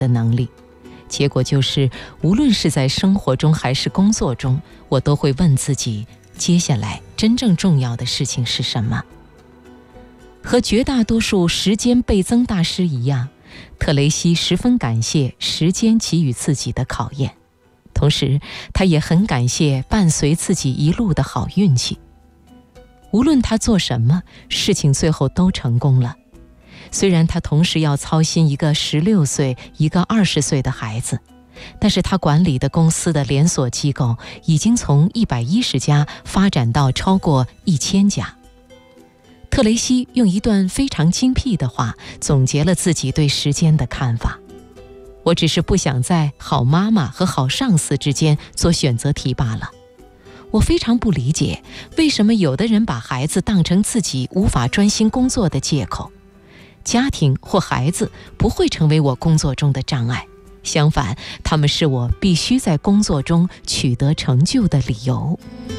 的能力。结果就是，无论是在生活中还是工作中，我都会问自己，接下来真正重要的事情是什么？和绝大多数时间倍增大师一样，特雷西十分感谢时间给予自己的考验，同时他也很感谢伴随自己一路的好运气。无论他做什么，事情最后都成功了。虽然他同时要操心一个16岁、一个20岁的孩子，但是他管理的公司的连锁机构已经从110家发展到超过1000家。特雷西用一段非常精辟的话总结了自己对时间的看法：我只是不想在好妈妈和好上司之间做选择题罢了。我非常不理解，为什么有的人把孩子当成自己无法专心工作的借口。家庭或孩子不会成为我工作中的障碍，相反，他们是我必须在工作中取得成就的理由。